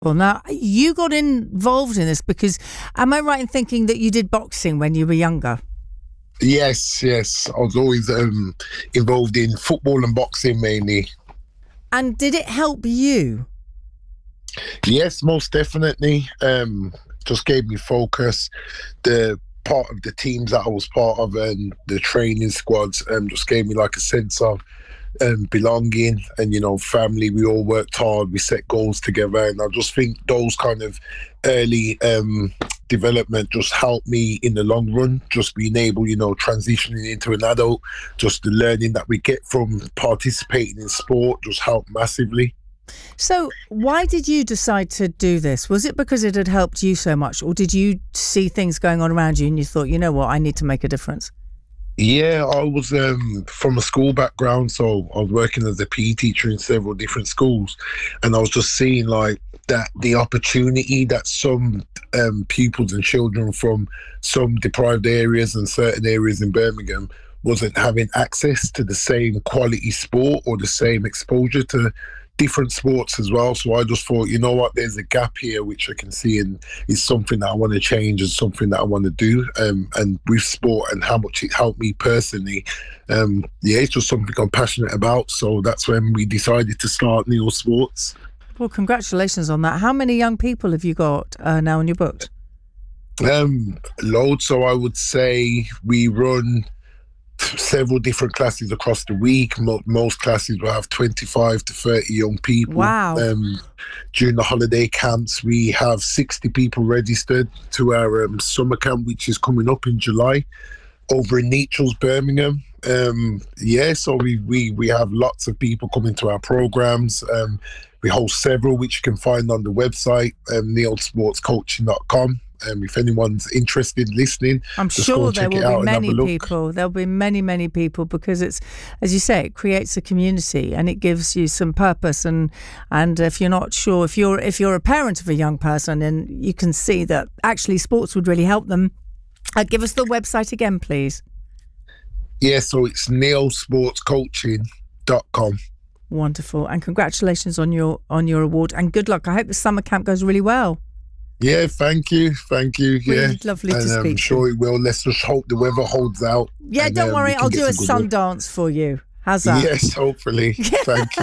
Well, now you got involved in this because, am I right in thinking that you did boxing when you were younger? Yes, yes. I was always involved in football and boxing mainly. And did it help you? Yes, most definitely. Just gave me focus. The part of the teams that I was part of and the training squads just gave me like a sense of belonging and, family. We all worked hard, we set goals together. And I just think those kind of early development just helped me in the long run, just being able, transitioning into an adult, just the learning that we get from participating in sport just helped massively. So why did you decide to do this? Was it because it had helped you so much, or did you see things going on around you and you thought, you know what, I need to make a difference? Yeah, I was from a school background, so I was working as a PE teacher in several different schools, and I was just seeing like that the opportunity that some pupils and children from some deprived areas and certain areas in Birmingham wasn't having access to the same quality sport or the same exposure to different sports as well. So I just thought, you know what, there's a gap here which I can see, and is something that I want to change and something that I want to do. And with sport and how much it helped me personally, it's just something I'm passionate about. So that's when we decided to start Neo Sports. Well, congratulations on that. How many young people have you got now on your books? Loads. So I would say we run several different classes across the week. Most classes will have 25 to 30 young people. Wow. During the holiday camps, we have 60 people registered to our summer camp, which is coming up in July over in Nechells, Birmingham. So we have lots of people coming to our programs. We host several, which you can find on the website, neosportscoaching.com. If anyone's interested in listening, I'm sure there will be many people. There'll be many, many people because it's, as you say, it creates a community and it gives you some purpose. And if you're not sure, if you're a parent of a young person and you can see that actually sports would really help them, give us the website again, please. Yeah, so it's neosportscoaching.com. Wonderful, and congratulations on your award, and good luck. I hope the summer camp goes really well. Yeah, thank you. Really lovely to speak. I'm sure it will. Let's just hope the weather holds out. Yeah, don't worry. I'll do a sun dance for you. How's that? Yes, hopefully. Thank you.